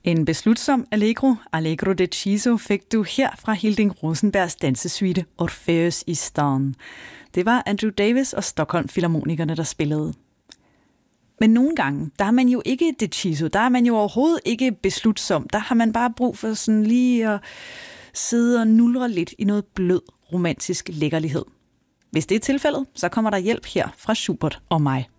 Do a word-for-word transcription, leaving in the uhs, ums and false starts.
En beslutsom allegro, allegro deciso, fik du her fra Hilding Rosenbergs dansesuite Orpheus i Stan. Det var Andrew Davis og Stockholm Filharmonikerne, der spillede. Men nogle gange, der er man jo ikke deciso, der er man jo overhovedet ikke beslutsom. Der har man bare brug for sådan lige at sidde og nulre lidt i noget blød, romantisk lækkerlighed. Hvis det er tilfældet, så kommer der hjælp her fra Schubert og mig.